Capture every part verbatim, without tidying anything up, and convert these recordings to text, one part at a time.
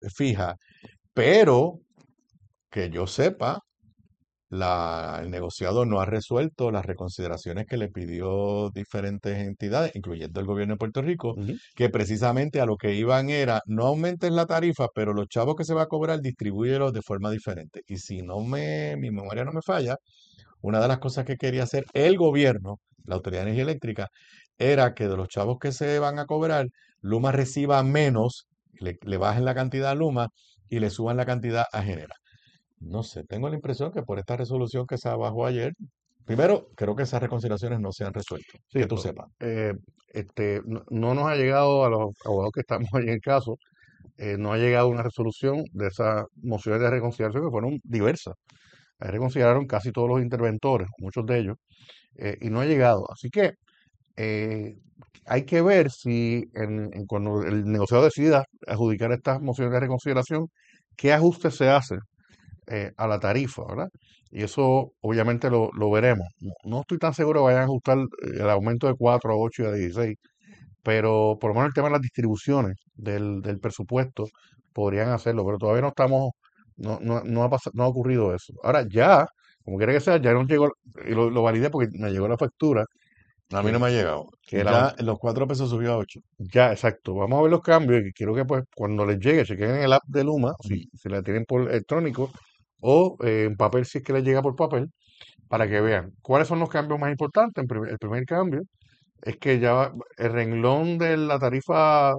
fija, pero que yo sepa, la, el negociado no ha resuelto las reconsideraciones que le pidió diferentes entidades, incluyendo el gobierno de Puerto Rico, Ujú. que precisamente a lo que iban era, no aumenten la tarifa, pero los chavos que se va a cobrar, distribúyelos de forma diferente. Y si no me, mi memoria no me falla, una de las cosas que quería hacer el gobierno, la Autoridad de Energía Eléctrica, era que de los chavos que se van a cobrar, Luma reciba menos, le, le bajen la cantidad a Luma y le suban la cantidad a Genera. No sé, tengo la impresión que por esta resolución que se bajó ayer, primero, creo que esas reconciliaciones no se han resuelto, Sí, que tú lo- sepas. eh, este, no, no nos ha llegado a los abogados que estamos ahí en el caso, eh, no ha llegado una resolución de esas mociones de reconciliación que fueron diversas. Ahí reconsideraron casi todos los interventores, muchos de ellos, eh, y no ha llegado. Así que eh, hay que ver si en- en cuando el negociado decida adjudicar estas mociones de reconsideración, qué ajustes se hacen eh, a la tarifa, ¿verdad? Y eso obviamente lo, lo veremos. No, no estoy tan seguro que vayan a ajustar eh, el aumento de cuatro a ocho y a dieciséis, pero por lo menos el tema de las distribuciones del, del presupuesto podrían hacerlo, pero todavía no estamos, no, no, no ha pasado, no ha ocurrido eso. Ahora ya, como quiera que sea, ya nos llegó, y lo, lo validé porque me llegó la factura, A mí no que, me ha llegado. que el Ya los cuatro pesos subió a ocho. ya, exacto. Vamos a ver los cambios y quiero que pues cuando les llegue, chequen en el app de Luma, Ujú. si, si la tienen por electrónico o eh, en papel si es que les llega por papel, para que vean cuáles son los cambios más importantes. En primer- El primer cambio es que ya va- el renglón de la tarifa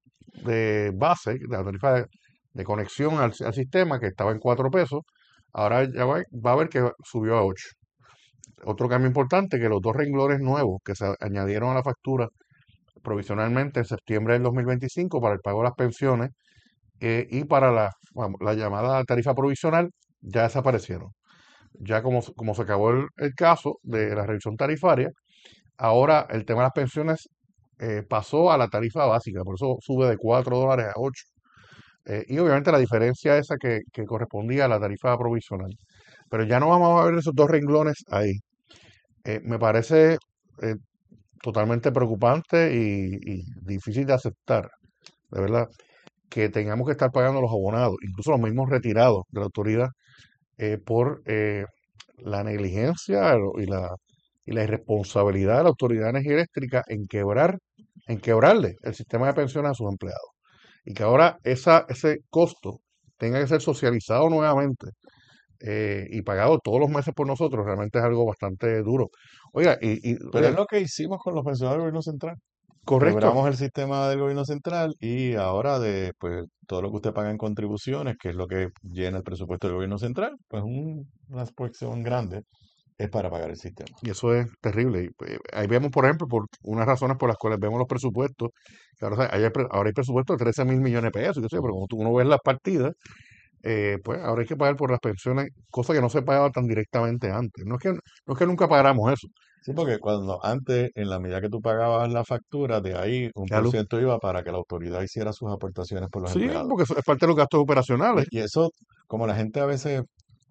de base, de la tarifa de, de conexión al, al sistema, que estaba en cuatro pesos, ahora ya va, va a ver que subió a ocho. Otro cambio importante, que los dos renglones nuevos que se añadieron a la factura provisionalmente en septiembre del dos mil veinticinco para el pago de las pensiones eh, y para la, vamos, la llamada tarifa provisional ya desaparecieron. Ya como, como se acabó el, el caso de la revisión tarifaria, ahora el tema de las pensiones eh, pasó a la tarifa básica, por eso sube de cuatro dólares a ocho. Eh, y obviamente la diferencia esa que, que correspondía a la tarifa provisional. Pero ya no vamos a ver esos dos renglones ahí. Eh, me parece eh, totalmente preocupante y, y difícil de aceptar, de verdad, que tengamos que estar pagando los abonados, incluso los mismos retirados de la autoridad, eh, por eh, la negligencia y la, y la irresponsabilidad de la Autoridad de Energía Eléctrica en quebrar, en quebrarle el sistema de pensiones a sus empleados. Y que ahora esa, ese costo tenga que ser socializado nuevamente eh, y pagado todos los meses por nosotros, realmente es algo bastante duro. Oiga, y, y Pero oiga, es lo que hicimos con los pensionados del gobierno central. correcto, Quebramos el sistema del gobierno central y ahora de pues todo lo que usted paga en contribuciones, que es lo que llena el presupuesto del gobierno central, pues un- una porción grande es para pagar el sistema. y eso es terrible. Y, pues, ahí vemos, por ejemplo, por unas razones por las cuales vemos los presupuestos, que ahora, hay, ahora hay presupuestos de trece mil millones de pesos, y qué sé yo, pero Ujú. como tú, uno ve las partidas, eh, pues ahora hay que pagar por las pensiones, cosa que no se pagaba tan directamente antes. No es que, no es que nunca pagáramos eso. Sí, porque cuando antes, en la medida que tú pagabas la factura, de ahí un La por luz. ciento iba para que la autoridad hiciera sus aportaciones por los Sí, empleados. porque eso es parte de los gastos operacionales. Y, y eso, como la gente a veces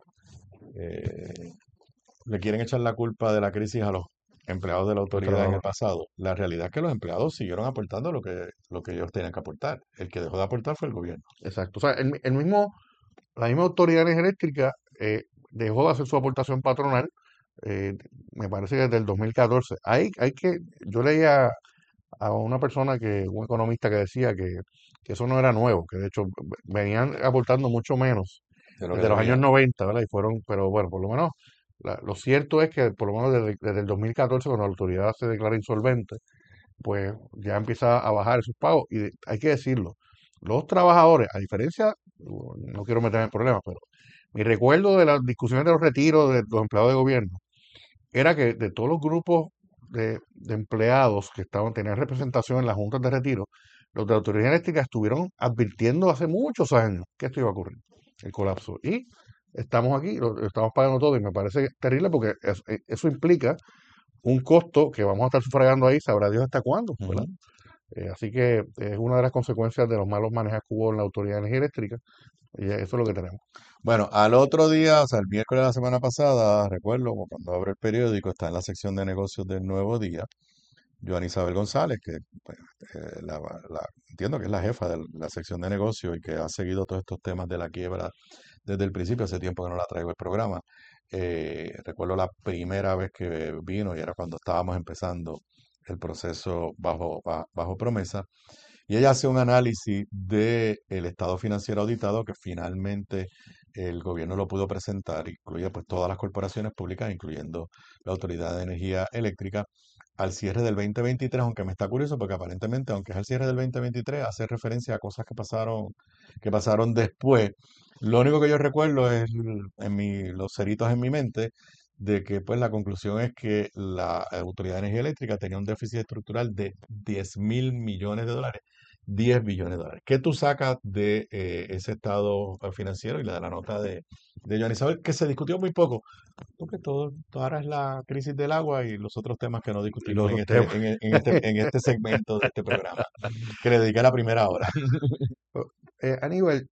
eh, le quieren echar la culpa de la crisis a los empleados de la Los autoridad en el trabajadores. pasado, la realidad es que los empleados siguieron aportando lo que, lo que ellos tenían que aportar. El que dejó de aportar fue el gobierno. Exacto. O sea, el, el mismo, la misma autoridad de energía eléctrica eh, dejó de hacer su aportación patronal, eh, me parece que desde el dos mil catorce. Hay, hay que, yo leía a una persona que, un economista que decía que, que eso no era nuevo, que de hecho venían aportando mucho menos De lo que desde los años debían. noventa, ¿verdad? Y fueron, pero bueno, por lo menos la- lo cierto es que por lo menos desde, desde el dos mil catorce, cuando la autoridad se declara insolvente, pues ya empieza a bajar esos pagos. Y de- hay que decirlo, los trabajadores, a diferencia, no quiero meterme en problemas, pero mi recuerdo de las discusiones de los retiros de los empleados de gobierno era que de todos los grupos de, de empleados que estaban, tenían representación en las juntas de retiro, los de la autoridad eléctrica estuvieron advirtiendo hace muchos años que esto iba a ocurrir, el colapso. Y estamos aquí, lo, lo estamos pagando todo y me parece terrible porque es- eh, eso implica un costo que vamos a estar sufragando ahí, sabrá Dios hasta cuándo, ¿verdad? Ujú. Eh, así que es una de las consecuencias de los malos manejos que hubo en la Autoridad de Energía Eléctrica y eso es lo que tenemos. Bueno, al otro día, o sea, el miércoles de la semana pasada, recuerdo, cuando abro el periódico, está en la sección de negocios del Nuevo Día, Joana Isabel González, que pues, eh, la- la- entiendo que es la jefa de la sección de negocio y que ha seguido todos estos temas de la quiebra desde el principio, hace tiempo que no la traigo el programa. Eh, recuerdo la primera vez que vino y era cuando estábamos empezando el proceso bajo, ba- bajo promesa. Y ella hace un análisis del estado financiero auditado que finalmente el gobierno lo pudo presentar, incluye pues todas las corporaciones públicas, incluyendo la Autoridad de Energía Eléctrica, al cierre del dos mil veintitrés, aunque me está curioso porque aparentemente, aunque es al cierre del dos mil veintitrés, hace referencia a cosas que pasaron, que pasaron después. Lo único que yo recuerdo es en mi, los ceritos en mi mente de que pues la conclusión es que la Autoridad de Energía Eléctrica tenía un déficit estructural de diez mil millones de dólares, diez billones de dólares. ¿Qué tú sacas de eh, ese estado eh, financiero y la de la nota de, de Joan Isabel, que se discutió muy poco? Porque todo, todo ahora es la crisis del agua y los otros temas que no Y los discutimos en otros este, temas. en, e- en este, en este segmento de este programa, que le dediqué la primera hora. Eh, Aníbal,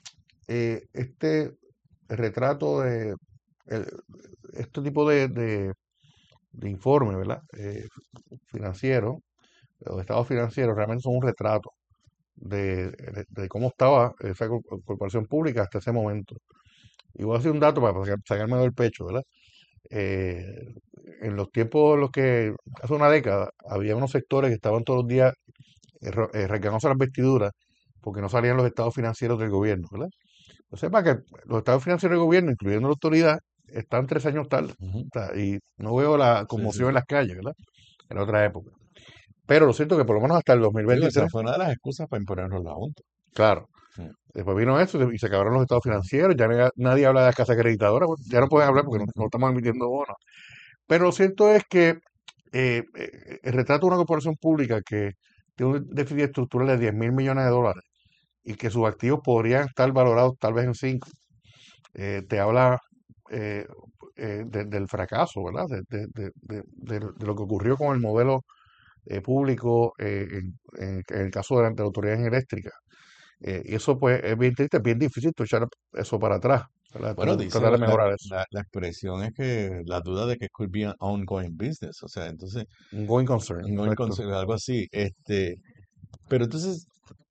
eh, este retrato de el- este tipo de, de, de informe, ¿verdad? Eh, financiero, o de estado financiero, realmente son un retrato de, de- de cómo estaba esa cor- corporación pública hasta ese momento. Y voy a decir un dato para sacar- sacarme del pecho, ¿verdad? Eh, en los tiempos en los que, hace una década, había unos sectores que estaban todos los días eh, ro- eh, rasgándose las vestiduras porque no salían los estados financieros del gobierno, ¿verdad? Pues sepa que los estados financieros del gobierno, incluyendo la autoridad, están tres años tarde. Ujú. O sea, y no veo la Sí, sí, conmoción en sí. las calles, ¿verdad? En otra época. Pero lo cierto es que por lo menos hasta el Digo, esa dos mil veintitrés, fue una de las excusas para imponernos la Junta. claro, Mm. después vino eso y se acabaron los estados financieros, ya nadie, nadie habla de las casas acreditadoras, pues, ya no pueden hablar porque no, no estamos emitiendo bonos. Pero lo cierto es que eh, eh, el retrato de una corporación pública que tiene un déficit estructural de diez mil millones de dólares y que sus activos podrían estar valorados tal vez en cinco, eh, te habla eh, eh, de- del fracaso, ¿verdad? De, de- de- de- de- de lo que ocurrió con el modelo eh, público eh, en, en- en el caso de la, de la autoridad eléctrica. Eh, y eso pues es bien triste, es bien difícil tú echar eso para atrás, ¿verdad? Bueno, Tú dice tratar de la, la, mejorar eso. la- la expresión es que la duda de que could be an ongoing business, o sea, entonces, Un going concern, un going correcto. concern, algo así, este, pero entonces,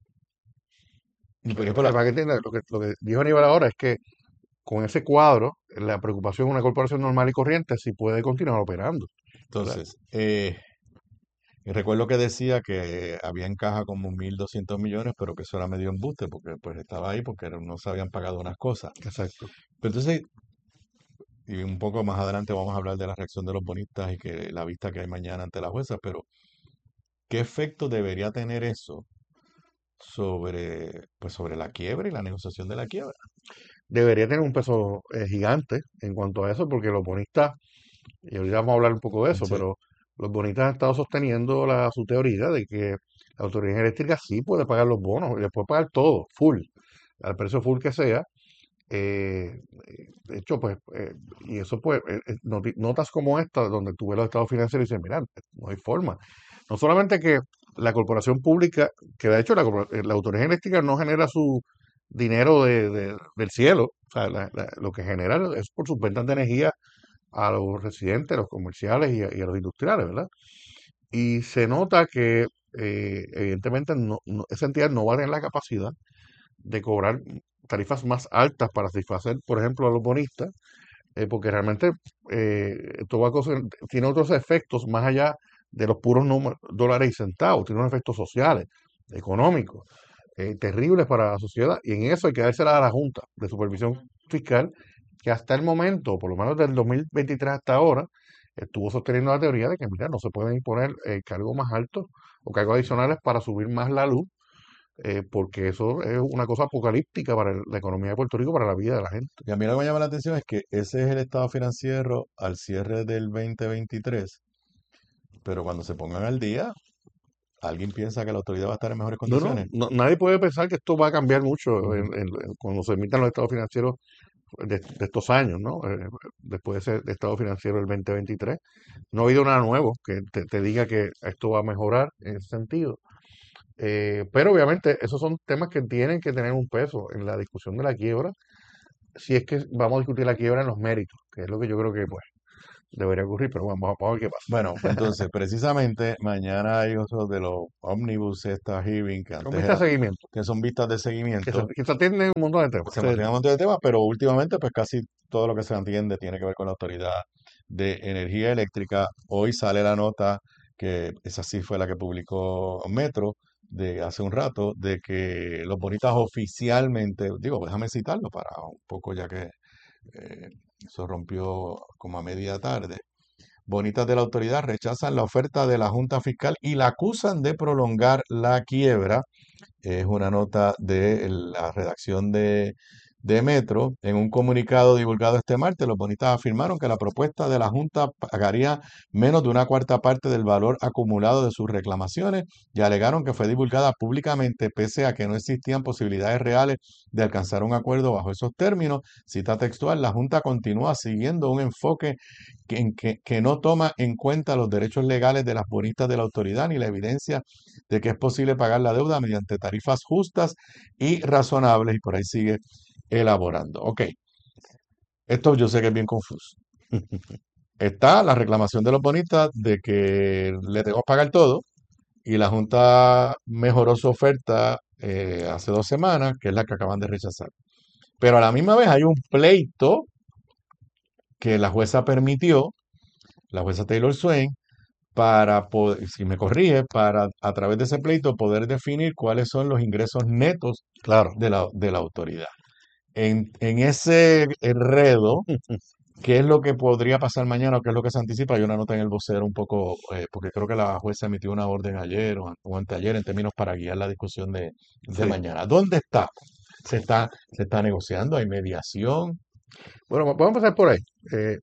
y por Eh, ejemplo, eh, la- para que entiendas, lo que, lo que dijo Aníbal ahora es que con ese cuadro, la preocupación de una corporación normal y corriente si puede continuar operando, ¿verdad? entonces, eh, y recuerdo que decía que había en caja como mil doscientos millones, pero que eso era medio embuste, porque pues estaba ahí porque no se habían pagado unas cosas. Exacto. Pero entonces, y un poco más adelante vamos a hablar de la reacción de los bonistas y que la vista que hay mañana ante la jueza, pero ¿qué efecto debería tener eso sobre, pues sobre la quiebra y la negociación de la quiebra? Debería tener un peso eh, gigante en cuanto a eso, porque los bonistas, y ahorita vamos a hablar un poco de eso, Sí. pero los bonistas han estado sosteniendo la, su teoría de que la autoridad eléctrica sí puede pagar los bonos, y les puede pagar todo, full, al precio full que sea. Eh, eh, de hecho, pues, eh, y eso pues, eh, eh, noti- notas como esta, donde tú ves los estados financieros y dices, mira, no hay forma. No solamente que la corporación pública, que de hecho la, corpora- eh, la autoridad eléctrica no genera su dinero de, de- del cielo, o sea, la- la- lo que genera es por sus ventas de energía a los residentes, a los comerciales y a, y a los industriales, ¿verdad? Y se nota que eh, evidentemente no- no- esa entidad no va a tener la capacidad de cobrar tarifas más altas para satisfacer, por ejemplo, a los bonistas, eh, porque realmente eh, esto va a cosa- tiene otros efectos más allá de los puros números- dólares y centavos, tiene unos efectos sociales, económicos, eh, terribles para la sociedad, y en eso hay que dársela a la Junta de Supervisión Fiscal, que hasta el momento, por lo menos del dos mil veintitrés hasta ahora, estuvo sosteniendo la teoría de que, mira, no se pueden imponer eh, cargos más altos o cargos adicionales para subir más la luz, eh, porque eso es una cosa apocalíptica para el- la economía de Puerto Rico, para la vida de la gente. Y a mí lo que me llama la atención es que ese es el estado financiero al cierre del dos mil veintitrés, pero cuando se pongan al día, ¿alguien piensa que la autoridad va a estar en mejores No, no, condiciones? no, nadie puede pensar que esto va a cambiar mucho en- en- en- cuando se emitan los estados financieros de, de estos años, ¿no? Eh, después de ese estado financiero del dos mil veintitrés. No ha habido nada nuevo que te, te diga que esto va a mejorar en ese sentido. Eh, pero obviamente esos son temas que tienen que tener un peso en la discusión de la quiebra, si es que vamos a discutir la quiebra en los méritos, que es lo que yo creo que pues debería ocurrir, pero bueno, vamos, vamos a ver qué pasa. Bueno, pues entonces, precisamente, mañana hay otro de los ómnibus, esta hearing, que Son antes vistas era, de seguimiento, que son vistas de que se, seguimiento, que se atienden un montón de temas. se Sí, mantiene un montón de temas, pero últimamente, pues casi todo lo que se atiende tiene que ver con la Autoridad de Energía Eléctrica. Hoy sale la nota, que esa sí fue la que publicó Metro de hace un rato, de que los bonitas oficialmente, digo, déjame citarlo para un poco ya que eh, eso rompió como a media tarde. Bonitas de la autoridad rechazan la oferta de la Junta Fiscal y la acusan de prolongar la quiebra. Es una nota de la redacción de, de Metro. En un comunicado divulgado este martes, los bonistas afirmaron que la propuesta de la Junta pagaría menos de una cuarta parte del valor acumulado de sus reclamaciones y alegaron que fue divulgada públicamente pese a que no existían posibilidades reales de alcanzar un acuerdo bajo esos términos. Cita textual: la Junta continúa siguiendo un enfoque que, en que, que no toma en cuenta los derechos legales de las bonistas de la autoridad ni la evidencia de que es posible pagar la deuda mediante tarifas justas y razonables, y por ahí sigue elaborando. Ok, esto yo sé que es bien confuso. Está la reclamación de los bonistas de que le tengo que pagar todo y la Junta mejoró su oferta eh, hace dos semanas, que es la que acaban de rechazar. Pero a la misma vez hay un pleito que la jueza permitió, la jueza Taylor Swain, para poder, si me corrige, para a través de ese pleito poder definir cuáles son los ingresos netos claro. de la, de la autoridad. En, en ese enredo, ¿qué es lo que podría pasar mañana o qué es lo que se anticipa? Hay una nota en el vocero un poco, eh, porque creo que la jueza emitió una orden ayer o, o anteayer en términos para guiar la discusión de, de Sí. mañana. ¿Dónde está? ¿Se está, se está negociando? ¿Hay mediación? Bueno, vamos a empezar por ahí. Eh,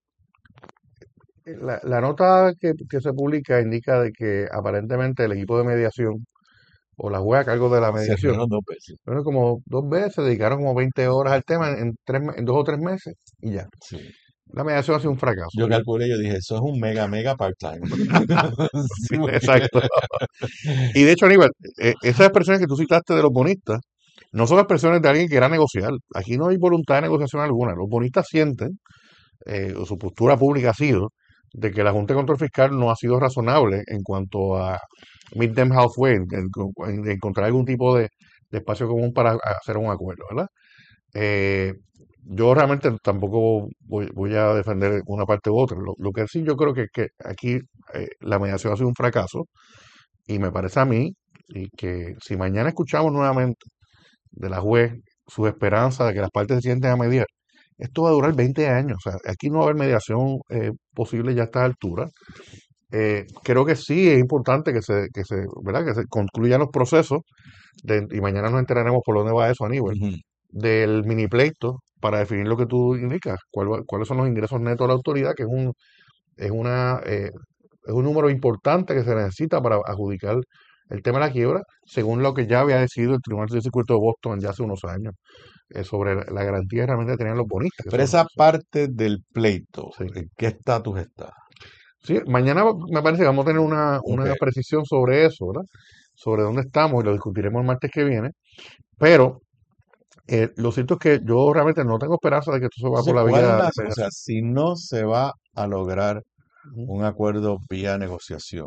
la, la nota que, que se publica indica de que aparentemente el equipo de mediación o la juez a cargo de la Se mediación, reunieron dos veces. bueno, como dos veces, dedicaron como veinte horas al tema en, tres me- en dos o tres meses y ya. Sí. La mediación ha sido un fracaso, Yo ¿verdad? calculé, yo dije, eso es un mega, mega part-time. Sí, porque- Exacto. Y de hecho, Aníbal, eh, esas expresiones que tú citaste de los bonistas no son expresiones de alguien que quiera negociar. Aquí no hay voluntad de negociación alguna. Los bonistas sienten, eh, o su postura pública ha sido, de que la Junta de Control Fiscal no ha sido razonable en cuanto a meet them halfway, en, en- en encontrar algún tipo de, de espacio común para hacer un acuerdo, ¿verdad? Eh, yo realmente tampoco voy, voy a defender una parte u otra. Lo, lo que sí yo creo que, que aquí eh, la mediación ha sido un fracaso y me parece a mí y que si mañana escuchamos nuevamente de la juez su esperanza de que las partes se sienten a mediar, esto va a durar veinte años. O sea, aquí no va a haber mediación eh, posible ya a estas alturas. Eh, creo que sí es importante que se, que se, ¿verdad? Que se concluyan los procesos de- y mañana nos enteraremos por dónde va eso, Aníbal, Ujú. del mini pleito para definir lo que tú indicas, cuál va- cuáles son los ingresos netos de la autoridad, que es un, es una, eh, es un número importante que se necesita para adjudicar el tema de la quiebra, según lo que ya había decidido el Tribunal de Circuito de Boston ya hace unos años, eh, sobre la la garantía que realmente tenían los bonistas. Que Pero son, esa son- parte del pleito, sí. ¿en qué estatus está? Sí, mañana me parece que vamos a tener una, Ok. una precisión sobre eso, ¿verdad? Sobre dónde estamos y lo discutiremos el martes que viene. Pero eh, lo cierto es que yo realmente no tengo esperanza de que esto se va por Entonces, la ¿cuál es vía de la, o sea, mediación. si no se va a lograr Ujú. un acuerdo vía negociación,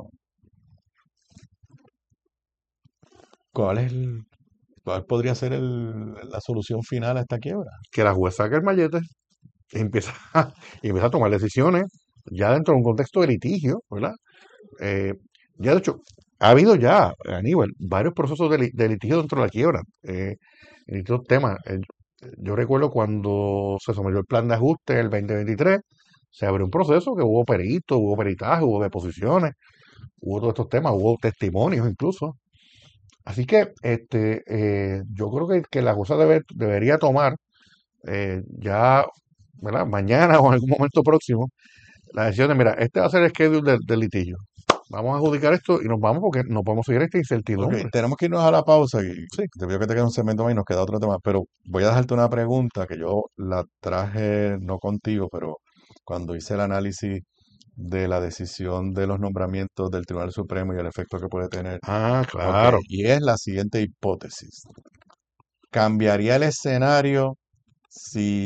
¿cuál es el, cuál podría ser el- la solución final a esta quiebra? Que la juez saque el mallete y empieza, a- y empieza a tomar decisiones ya dentro de un contexto de litigio, ¿verdad? Eh, ya de hecho, ha habido ya, Aníbal, varios procesos de, li- de litigio dentro de la quiebra, eh, en distintos temas. Eh, yo recuerdo cuando se sometió el plan de ajuste en el dos mil veintitrés, se abrió un proceso que hubo peritos, hubo peritaje, hubo deposiciones, hubo todos estos temas, hubo testimonios incluso. Así que este, eh, yo creo que, que la cosa debe- debería tomar eh, ya, ¿verdad? Mañana o en algún momento próximo la decisión de, mira, este va a ser el schedule del, del litigio. Vamos a adjudicar esto y nos vamos porque no podemos seguir esta Ok, incertidumbre. tenemos que irnos a la pausa y Sí. te veo que te queda un segmento más y nos queda otro tema, pero voy a dejarte una pregunta que yo la traje no contigo, pero cuando hice el análisis de la decisión de los nombramientos del Tribunal Supremo y el efecto que puede tener. Ah, Ok, claro. y es la siguiente hipótesis. ¿Cambiaría el escenario si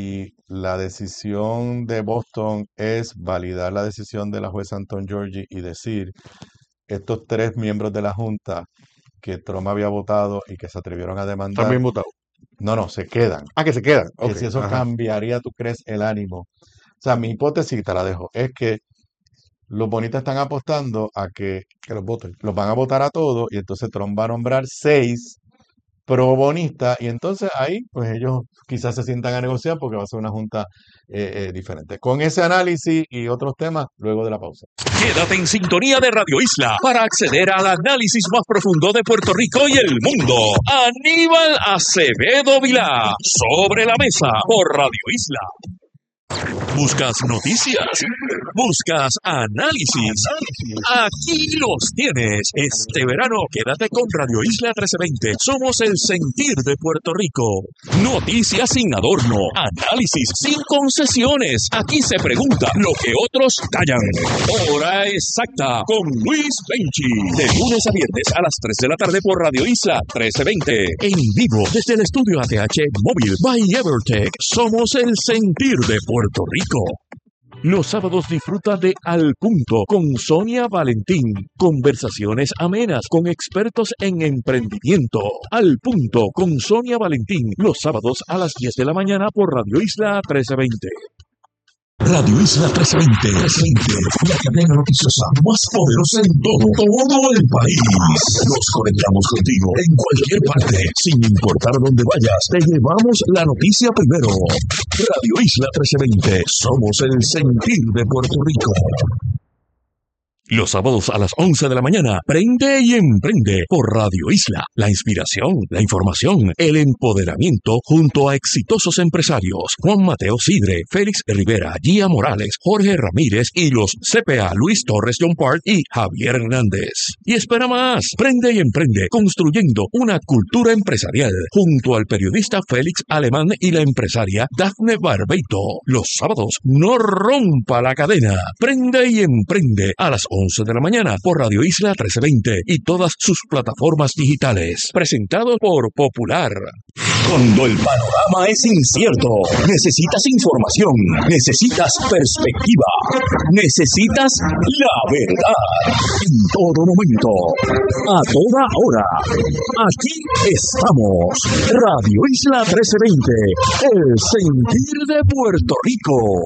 la decisión de Boston es validar la decisión de la jueza Anton Georgi y decir, estos tres miembros de la Junta que Trump había votado y que se atrevieron a Están demandar, bien votados. no, no, se quedan. Ah, que se quedan. Que Ok, si eso ajá. cambiaría, ¿tú crees, el ánimo? O sea, mi hipótesis, te la dejo, es que los bonistas están apostando a que Que los voten. los van a votar a todos y entonces Trump va a nombrar seis pro bonistas y entonces ahí pues ellos quizás se sientan a negociar porque va a ser una junta eh, eh, diferente. Con ese análisis y otros temas, luego de la pausa. Quédate en sintonía de Radio Isla para acceder al análisis más profundo de Puerto Rico y el mundo. Aníbal Acevedo Vilá, sobre la mesa por Radio Isla. ¿Buscas noticias? ¿Buscas análisis? Aquí los tienes. Este verano quédate con Radio Isla trece veinte. Somos el sentir de Puerto Rico. Noticias sin adorno. Análisis sin concesiones. Aquí se pregunta lo que otros callan. Hora exacta con Luis Benchi. De lunes a viernes a las tres de la tarde por Radio Isla trece veinte. En vivo desde el estudio A T H Móvil by Evertech. Somos el sentir de Puerto Rico. Los sábados disfruta de Al Punto con Sonia Valentín. Conversaciones amenas con expertos en emprendimiento. Al Punto con Sonia Valentín. Los sábados a las diez de la mañana por Radio Isla trece veinte. Radio Isla trece veinte, la cadena noticiosa más poderosa en todo, todo el país. Nos conectamos contigo en cualquier parte, sin importar dónde vayas. Te llevamos la noticia primero. Radio Isla trece veinte, somos el sentir de Puerto Rico. Los sábados a las once de la mañana, prende y emprende por Radio Isla. La inspiración, la información, el empoderamiento junto a exitosos empresarios. Juan Mateo Sidre, Félix Rivera, Gia Morales, Jorge Ramírez y los C P A Luis Torres John Park y Javier Hernández. Y espera más, prende y emprende construyendo una cultura empresarial junto al periodista Félix Alemán y la empresaria Dafne Barbeito. Los sábados, no rompa la cadena. Prende y emprende a las once de la mañana por Radio Isla trece veinte y todas sus plataformas digitales. Presentado por Popular. Cuando el panorama es incierto, necesitas información, necesitas perspectiva, necesitas la verdad. En todo momento, a toda hora. Aquí estamos. Radio Isla trece veinte, el sentir de Puerto Rico.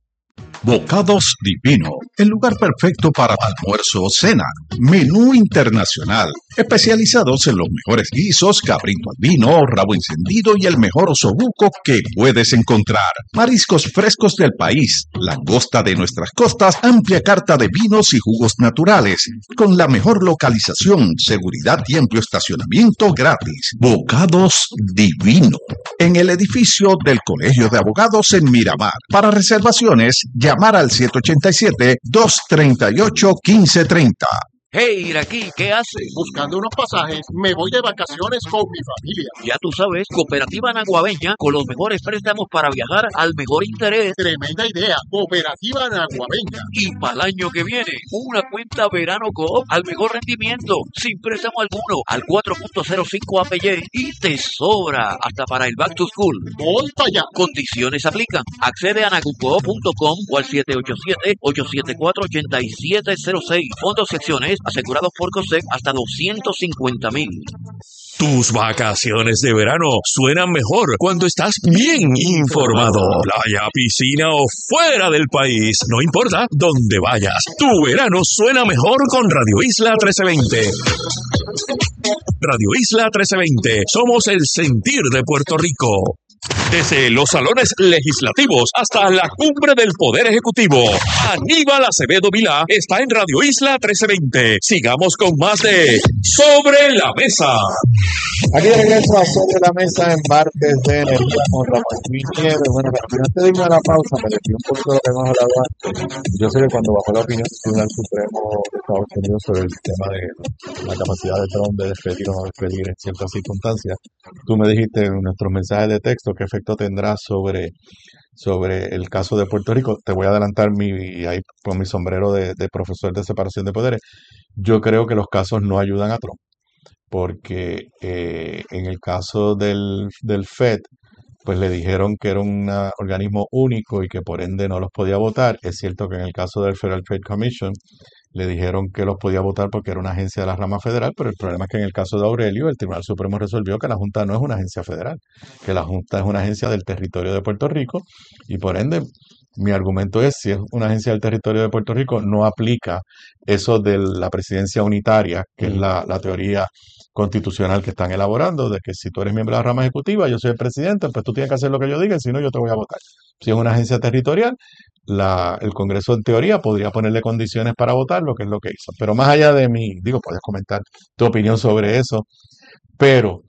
Bocados Divino, el lugar perfecto para almuerzo o cena. Menú internacional, especializados en los mejores guisos, cabrito al vino, rabo encendido y el mejor osobuco que puedes encontrar. Mariscos frescos del país, langosta de nuestras costas, amplia carta de vinos y jugos naturales, con la mejor localización, seguridad y amplio estacionamiento gratis. Bocados Divino, en el edificio del Colegio de Abogados en Miramar. Para reservaciones, llamar al siete ocho siete, dos tres ocho, uno cinco tres cero. Hey, Iraquí, ¿qué haces? Buscando unos pasajes, me voy de vacaciones con mi familia. Ya tú sabes, Cooperativa Naguabeña, con los mejores préstamos para viajar al mejor interés. Tremenda idea, Cooperativa Naguabeña. Y para el año que viene, una cuenta Verano Coop al mejor rendimiento, sin préstamo alguno, al cuatro punto cero cinco A P Y y te sobra hasta para el Back to School. Voy para allá. Condiciones aplican. Accede a nagucoop punto com o al siete ocho siete, ocho siete cuatro, ocho siete cero seis. Fondos secciones asegurados por COSEC hasta doscientos cincuenta mil. Tus vacaciones de verano suenan mejor cuando estás bien informado. Playa, piscina o fuera del país, no importa dónde vayas. Tu verano suena mejor con Radio Isla trece veinte. Radio Isla trece veinte, somos el sentir de Puerto Rico. Desde los salones legislativos hasta la cumbre del Poder Ejecutivo, Aníbal Acevedo Vilá está en Radio Isla trece veinte. Sigamos con más de Sobre la Mesa. Aquí de regreso a Sobre la Mesa en martes de energía con Ramón Nieves. Bueno, pero antes de irme a la pausa, me desvío un poco de lo que hemos hablado antes. Yo sé que cuando bajó la opinión del Tribunal Supremo de Estados Unidos sobre el tema de la capacidad de Trump de despedir o no despedir en ciertas circunstancias, tú me dijiste en nuestros mensajes de texto qué efecto tendrá sobre, sobre el caso de Puerto Rico. Te voy a adelantar mi, ahí con mi sombrero de, de profesor de separación de poderes. Yo creo que los casos no ayudan a Trump, porque eh, en el caso del, del F E D, pues le dijeron que era un ah, organismo único y que por ende no los podía votar. Es cierto que en el caso del Federal Trade Commission le dijeron que los podía votar porque era una agencia de la rama federal, pero el problema es que en el caso de Aurelio, el Tribunal Supremo resolvió que la Junta no es una agencia federal, que la Junta es una agencia del territorio de Puerto Rico y por ende mi argumento es, si es una agencia del territorio de Puerto Rico, no aplica eso de la presidencia unitaria, que es Mm. la, la teoría constitucional que están elaborando, de que si tú eres miembro de la rama ejecutiva, yo soy el presidente, pues tú tienes que hacer lo que yo diga, y si no, yo te voy a votar. Si es una agencia territorial, la, el Congreso en teoría podría ponerle condiciones para votar, lo que es lo que hizo. Pero más allá de mi, digo, puedes comentar tu opinión sobre eso, pero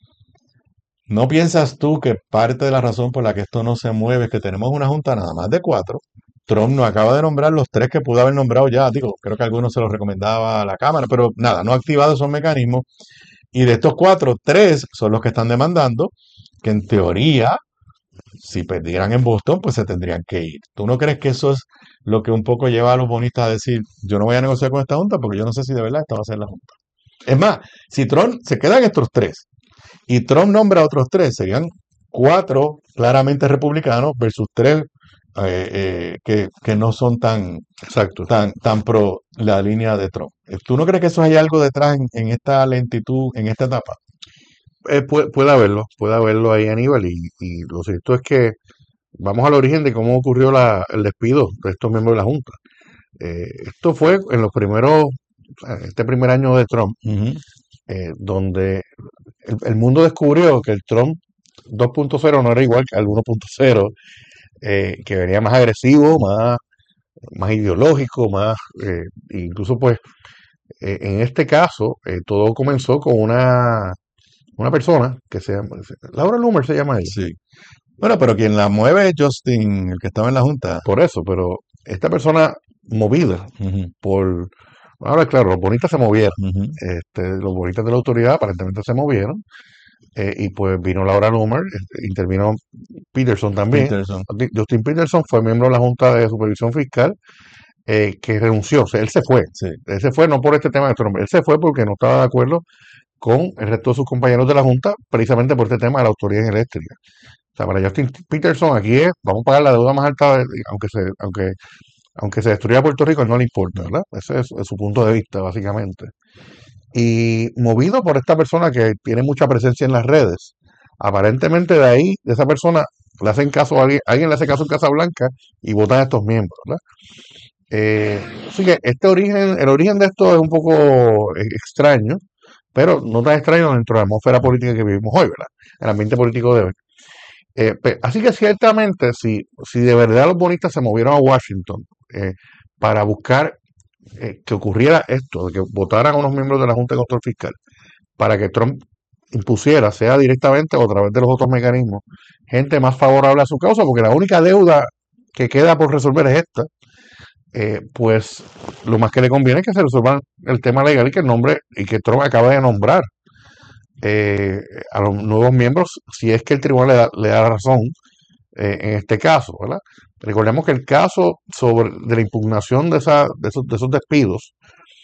¿no piensas tú que parte de la razón por la que esto no se mueve es que tenemos una junta nada más de cuatro? Trump nos acaba de nombrar los tres que pudo haber nombrado ya, digo, creo que algunos se los recomendaba a la Cámara, pero nada, no ha activado esos mecanismos. Y de estos cuatro, tres son los que están demandando que en teoría, si perdieran en Boston, pues se tendrían que ir. ¿Tú no crees que eso es lo que un poco lleva a los bonistas a decir, yo no voy a negociar con esta junta porque yo no sé si de verdad esta va a ser la junta? Es más, si Trump se quedan estos tres y Trump nombra a otros tres, serían cuatro claramente republicanos versus tres eh, eh, que, que no son tan, Exacto. tan, tan pro la línea de Trump. ¿Tú no crees que eso hay algo detrás en, en esta lentitud, en esta etapa? Eh, puede, puede haberlo, puede haberlo ahí, Aníbal, y, y lo cierto es que vamos al origen de cómo ocurrió la, el despido de estos miembros de la Junta. Eh, esto fue en los primeros, este primer año de Trump, Ujú. eh, donde el, el mundo descubrió que el Trump dos punto cero no era igual que el uno punto cero, eh, que venía más agresivo, más, más ideológico, más, eh, incluso pues, eh, en este caso, eh, todo comenzó con una, una persona que se llama, Laura Loomer se llama ella, Sí. Bueno, pero quien la mueve es Justin, el que estaba en la junta. por eso, pero esta persona movida Ujú, por, ahora claro, los bonitas se movieron, ujú. este, los bonitas de la autoridad aparentemente se movieron, eh, y pues vino Laura Loomer, este, intervino Peterson también. Peterson. Justin Peterson fue miembro de la Junta de Supervisión Fiscal, eh, que renunció, o sea, él se fue, Sí. él se fue no por este tema de este nombre, él se fue porque no estaba de acuerdo con el resto de sus compañeros de la Junta, precisamente por este tema de la autoridad eléctrica. O sea, para Justin Peterson aquí es, vamos a pagar la deuda más alta, de- aunque se, aunque, aunque se destruya Puerto Rico, a él no le importa, ¿verdad? Ese es, es su punto de vista, básicamente. Y movido por esta persona que tiene mucha presencia en las redes, aparentemente de ahí, de esa persona, le hacen caso a alguien, alguien le hace caso en Casa Blanca y votan a estos miembros, ¿verdad? Eh, así que este origen, el origen de esto es un poco eh, extraño, pero no tan extraño dentro de la atmósfera política que vivimos hoy, ¿verdad? El ambiente político de hoy. Eh, pe- así que ciertamente, si, si de verdad los bonistas se movieron a Washington eh, para buscar eh, que ocurriera esto, de que votaran unos miembros de la Junta de Control Fiscal, para que Trump impusiera, sea directamente o a través de los otros mecanismos, gente más favorable a su causa, porque la única deuda que queda por resolver es esta, eh, pues lo más que le conviene es que se resuelva el tema legal y que el nombre, y que Trump acaba de nombrar eh, a los nuevos miembros, si es que el tribunal le da, le da razón eh, en este caso, ¿verdad? Recordemos que el caso sobre de la impugnación de, esa, de, esos, de esos despidos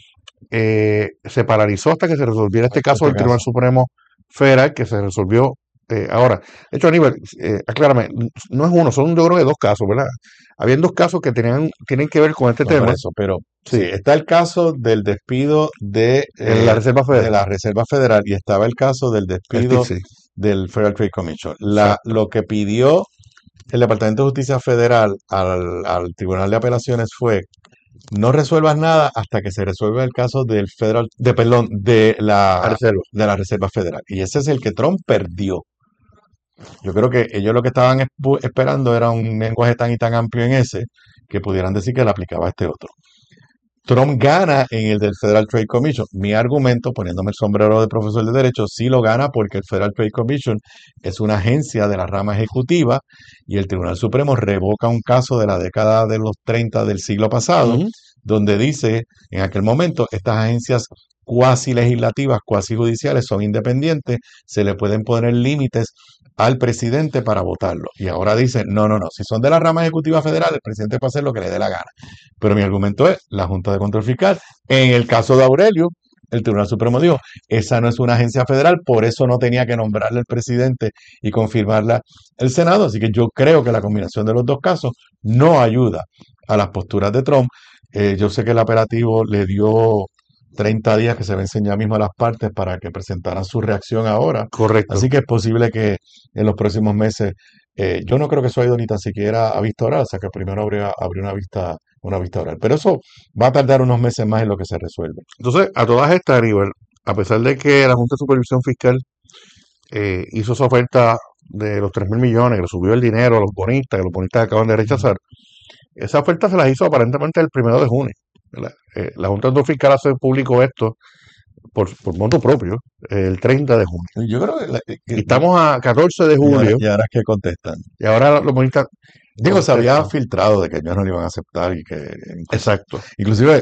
eh, se paralizó hasta que se resolviera este caso Este del Tribunal caso. Supremo Federal, que se resolvió eh, ahora. De hecho, Aníbal, eh, aclárame, no es uno, son yo creo que dos casos, ¿verdad? Habían dos casos que tenían, tienen que ver con este No, por tema. eso, pero sí, Sí, está el caso del despido de, en la eh, Reserva de Federal, la Reserva Federal y estaba el caso del el despido T C. del Federal Trade Commission. La, Exacto. lo que pidió el Departamento de Justicia Federal al, al Tribunal de Apelaciones fue no resuelvas nada hasta que se resuelva el caso del Federal, de perdón, de La la, Reserva. de la Reserva Federal. Y ese es el que Trump perdió. Yo creo que ellos lo que estaban espu- esperando era un lenguaje tan y tan amplio en ese que pudieran decir que le aplicaba a este otro. Trump gana en el del Federal Trade Commission. Mi argumento, poniéndome el sombrero de profesor de Derecho, sí lo gana porque el Federal Trade Commission es una agencia de la rama ejecutiva y el Tribunal Supremo revoca un caso de la década de los treinta del siglo pasado, Ujú. donde dice, en aquel momento, estas agencias cuasi legislativas, cuasi judiciales son independientes, se le pueden poner límites al presidente para votarlo. Y ahora dicen, no, no, no, si son de la rama ejecutiva federal, el presidente puede hacer lo que le dé la gana. Pero mi argumento es la Junta de Control Fiscal. En el caso de Aurelio, el Tribunal Supremo dijo, esa no es una agencia federal, por eso no tenía que nombrarla el presidente y confirmarla el Senado. Así que yo creo que la combinación de los dos casos no ayuda a las posturas de Trump. Eh, yo sé que el apelativo le dio treinta días que se vencen ya mismo a las partes para que presentaran su reacción ahora. Correcto. Así que es posible que en los próximos meses, eh, yo no creo que eso haya ido ni tan siquiera a vista oral, o sea que primero habría, habría una vista, una vista oral. Pero eso va a tardar unos meses más en lo que se resuelve. Entonces, a todas estas, Aníbal, a pesar de que la Junta de Supervisión Fiscal eh, hizo esa oferta de los tres mil millones, que le subió el dinero a los bonistas, que los bonistas acaban de rechazar, esa oferta se la hizo aparentemente el primero de junio. La, eh, la Junta de Control Fiscal hace público esto por, por moto propio eh, el treinta de junio. Yo creo que, la- que- Y estamos a catorce de y ahora, julio y ahora es que contestan. y ahora los bonistas Digo, se había contestan. filtrado de que ellos no lo iban a aceptar y que Exacto. inclusive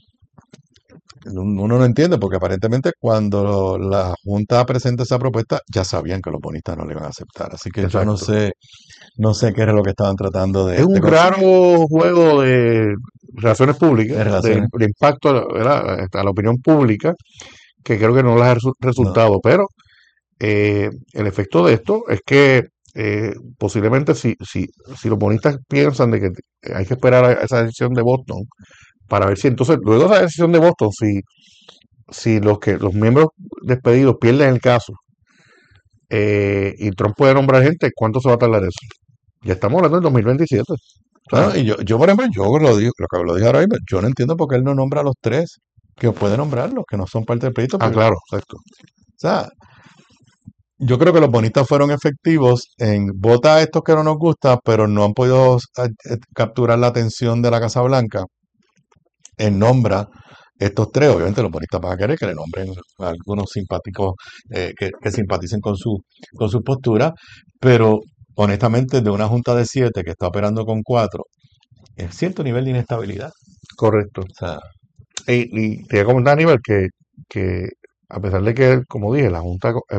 uno no entiende porque aparentemente cuando la Junta presenta esa propuesta ya sabían que los bonistas no le iban a aceptar. Así que yo no Exacto. sé, no sé qué era lo que estaban tratando de, Es un de conseguir. raro juego de relaciones públicas, De de, relaciones. de impacto a la, ¿verdad? a la opinión pública, que creo que no les ha resu- No. resultado, pero eh, el efecto de esto es que eh, posiblemente si, si, si los bonistas piensan de que hay que esperar a esa decisión de Boston para ver si entonces, luego de esa decisión de Boston, si, si los que los miembros despedidos pierden el caso eh, y Trump puede nombrar gente, ¿cuánto se va a tardar eso? Ya estamos hablando del dos mil veintisiete. O sea, No, y yo, yo, por ejemplo, yo lo digo, lo que lo dije ahora mismo, yo no entiendo por qué él no nombra a los tres que puede nombrarlos, que no son parte del proyecto. ah, Porque, claro, exacto. o sea, yo creo que los bonistas fueron efectivos en vota a estos que no nos gusta, pero no han podido eh, eh, capturar la atención de la Casa Blanca en nombra estos tres. Obviamente los bonistas van a querer que le nombren a algunos simpáticos eh, que, que simpaticen con su, con su postura, pero honestamente de una junta de siete que está operando con cuatro, es cierto nivel de inestabilidad. Correcto. O sea, Y, y te voy a comentar, Aníbal, que, que a pesar de que, como dije, la Junta eh,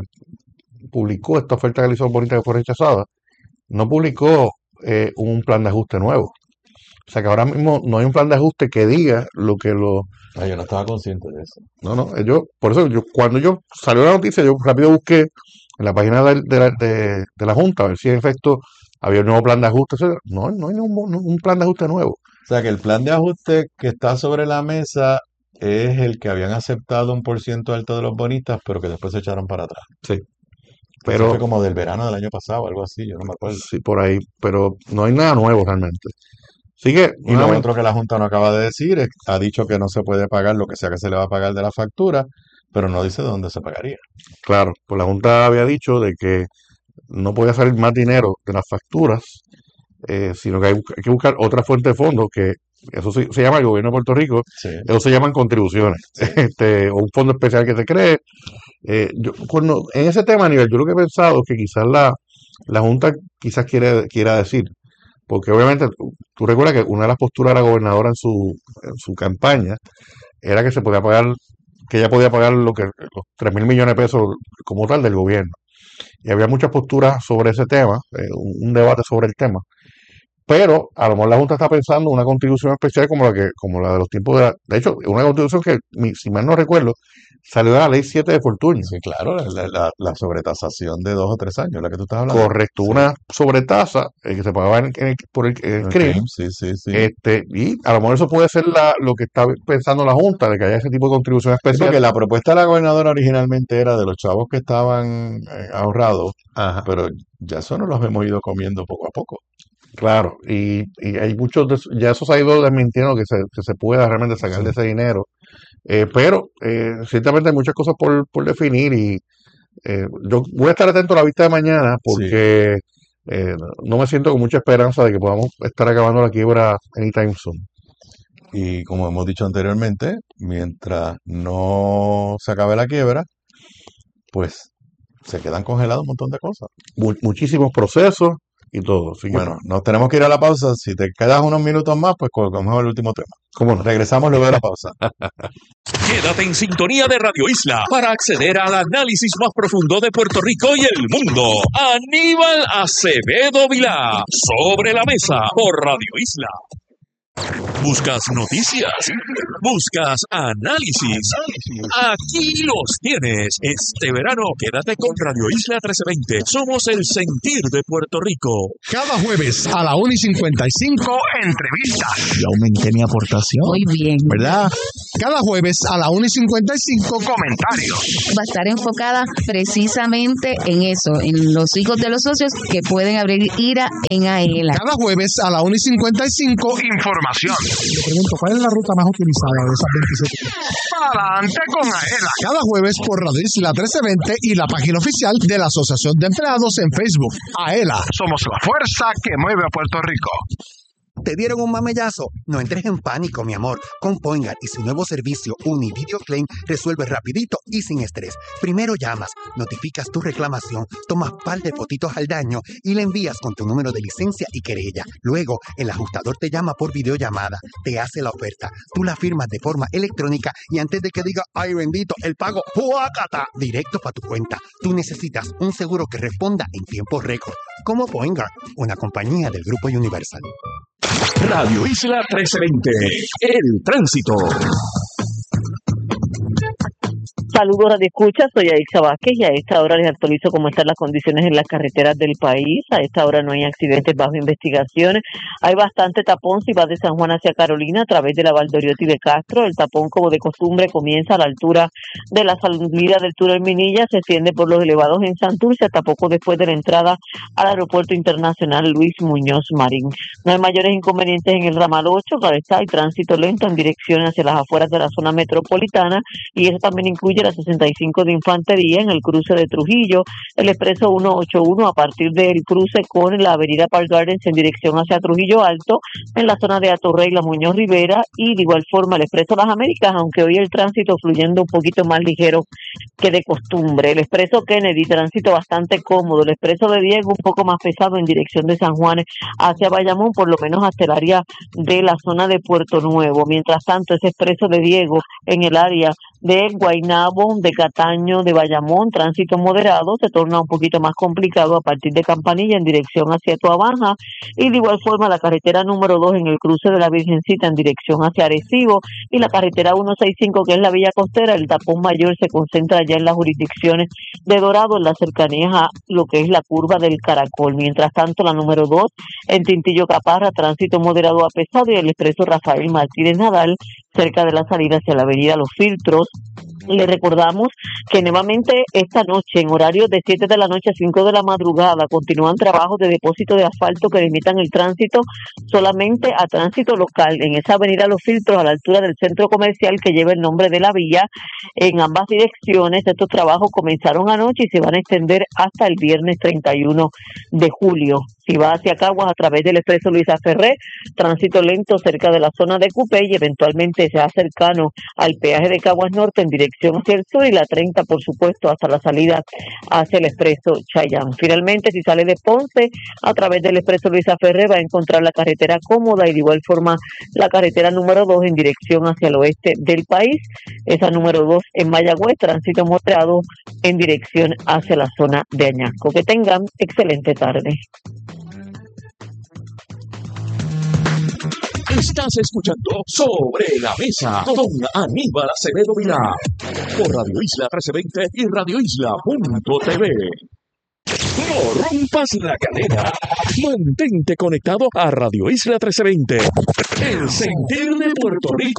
publicó esta oferta que le hizo Bonita que fue rechazada, no publicó eh, un plan de ajuste nuevo. O sea que ahora mismo no hay un plan de ajuste que diga lo que lo... ay, yo no estaba consciente de eso. No, no, yo, por eso yo, cuando yo salió la noticia, yo rápido busqué en la página de, de la, de, de la Junta a ver si en efecto había un nuevo plan de ajuste, etcétera. No, no hay ningún no- un plan de ajuste nuevo. O sea que el plan de ajuste que está sobre la mesa es el que habían aceptado un por ciento alto de los bonistas, pero que después se echaron para atrás. Sí. Eso Pero fue como del verano del año pasado, algo así, yo no me acuerdo. sí, por ahí, pero no hay nada nuevo realmente. Así que, Y lo nuevamente, otro que la Junta no acaba de decir es, ha dicho que no se puede pagar lo que sea que se le va a pagar de la factura, pero no dice de dónde se pagaría. claro, pues la Junta había dicho de que no podía salir más dinero de las facturas, eh, sino que hay, hay que buscar otra fuente de fondos, que eso se, se llama el gobierno de Puerto Rico, Sí, eso se llaman contribuciones, sí. este, o un fondo especial que se cree. Eh, yo, cuando, en ese tema, a nivel, yo lo que he pensado es que quizás la, la Junta quizás quiere, quiera decir, porque obviamente tú, tú recuerdas que una de las posturas de la gobernadora en su, en su campaña era que se podía pagar, que ella podía pagar lo que, los tres mil millones de pesos como tal del gobierno. Y había muchas posturas sobre ese tema, eh, un, un debate sobre el tema. Pero a lo mejor la Junta está pensando una contribución especial como la que, como la de los tiempos de la, de hecho, una contribución que, mi- si mal no recuerdo, salió de la ley siete de Fortuño. Sí, claro, la, la- la- la sobretasación de dos o tres años, la que tú estás hablando. Correcto, Sí, una sobretasa eh, que se pagaba en- en el- por el, en el el crimen. crimen, sí, sí, sí. Este, y a lo mejor eso puede ser la, lo que está pensando la Junta, de que haya ese tipo de contribución Sí, porque especial. la propuesta de la gobernadora originalmente era de los chavos que estaban eh, ahorrados, Ajá. pero ya eso nos los hemos ido comiendo poco a poco. Claro, y, y hay muchos, de, ya eso se ha ido desmintiendo que se, que se pueda realmente sacar Sí. de ese dinero. Eh, pero eh, ciertamente hay muchas cosas por, por definir y eh, yo voy a estar atento a la vista de mañana Sí. porque eh, no me siento con mucha esperanza de que podamos estar acabando la quiebra anytime soon. Y como hemos dicho anteriormente, mientras no se acabe la quiebra, pues se quedan congelados un montón de cosas. Mu- muchísimos procesos y todo. Así que, Bueno, nos tenemos que ir a la pausa. Si te quedas unos minutos más, pues colgamos el último tema. ¿cómo no? Regresamos luego de la pausa. Quédate en sintonía de Radio Isla para acceder al análisis más profundo de Puerto Rico y el mundo. Aníbal Acevedo Vilá, sobre la mesa por Radio Isla. Buscas noticias, buscas análisis. Aquí los tienes. Este verano quédate con Radio Isla trece veinte. Somos el sentir de Puerto Rico. Cada jueves a la una y cincuenta y cinco, entrevistas. Yo aumenté mi aportación. Muy bien. ¿Verdad? Cada jueves a la una y cincuenta y cinco, comentarios. Va a estar enfocada precisamente en eso, en los hijos de los socios que pueden abrir IRA en AELA. Cada jueves a la una y cincuenta y cinco, información. Le pregunto, ¿cuál es la ruta más utilizada de esas veintisiete? Adelante con AELA. Cada jueves por Radio Isla trece veinte y la página oficial de la Asociación de Empleados en Facebook. AELA. Somos la fuerza que mueve a Puerto Rico. ¿Te dieron un mamellazo? No entres en pánico, mi amor. Con Poingar y su nuevo servicio Univideo Claim resuelve rapidito y sin estrés. Primero llamas, notificas tu reclamación, tomas par de fotitos al daño y le envías con tu número de licencia y querella. Luego, el ajustador te llama por videollamada, te hace la oferta, tú la firmas de forma electrónica y antes de que diga, ay bendito, el pago, ¡juácata!, directo para tu cuenta. Tú necesitas un seguro que responda en tiempo récord. Como Poingar, una compañía del Grupo Universal. Radio Isla trece veinte, el tránsito. Saludos Radio Escucha, soy Aixa Vázquez y a esta hora les actualizo cómo están las condiciones en las carreteras del país. A esta hora no hay accidentes bajo investigación. Hay bastante tapón si va de San Juan hacia Carolina a través de la Valdoriotti de Castro. El tapón, como de costumbre, comienza a la altura de la salida del túnel Minilla, se extiende por los elevados en Santurce hasta poco después de la entrada al Aeropuerto Internacional Luis Muñoz Marín. No hay mayores inconvenientes en el ramal ocho, claro está, hay tránsito lento en dirección hacia las afueras de la zona metropolitana y eso también incluye la sesenta y cinco de Infantería en el cruce de Trujillo, el expreso ciento ochenta y uno a partir del cruce con la avenida Park Gardens en dirección hacia Trujillo Alto, en la zona de Atorrey, la Muñoz Rivera y de igual forma el expreso Las Américas, aunque hoy el tránsito fluyendo un poquito más ligero que de costumbre. El expreso Kennedy, tránsito bastante cómodo, el expreso de Diego un poco más pesado en dirección de San Juan hacia Bayamón, por lo menos hasta el área de la zona de Puerto Nuevo. Mientras tanto, ese expreso de Diego en el área de Guaynabo, de Cataño, de Bayamón, tránsito moderado, se torna un poquito más complicado a partir de Campanilla en dirección hacia Toabaja y de igual forma la carretera número dos en el cruce de la Virgencita en dirección hacia Arecibo y la carretera ciento sesenta y cinco que es la Villa Costera, el tapón mayor se concentra ya en las jurisdicciones de Dorado, en las cercanías a lo que es la curva del Caracol. Mientras tanto, la número dos en Tintillo Caparra, tránsito moderado a pesado y el expreso Rafael Martínez Nadal cerca de la salida hacia la avenida Los Filtros. Le recordamos que nuevamente esta noche, en horario de siete de la noche a cinco de la madrugada, continúan trabajos de depósito de asfalto que limitan el tránsito solamente a tránsito local en esa avenida Los Filtros, a la altura del centro comercial que lleva el nombre de la vía, en ambas direcciones. Estos trabajos comenzaron anoche y se van a extender hasta el viernes treinta y uno de julio. Si va hacia Caguas a través del expreso Luisa Ferré, tránsito lento cerca de la zona de Cupey y eventualmente se va cercano al peaje de Caguas Norte en dirección hacia el sur y la treinta, por supuesto, hasta la salida hacia el expreso Chayán. Finalmente, si sale de Ponce a través del expreso Luisa Ferré, va a encontrar la carretera cómoda y de igual forma la carretera número dos en dirección hacia el oeste del país. Esa número dos en Mayagüez, tránsito moderado en dirección hacia la zona de Añasco. Que tengan excelente tarde. Estás escuchando Sobre la Mesa con Aníbal Acevedo Vilá por Radio Isla trece veinte y radio isla punto t v. No rompas la cadena. Mantente conectado a Radio Isla trece veinte, el sentir de Puerto Rico.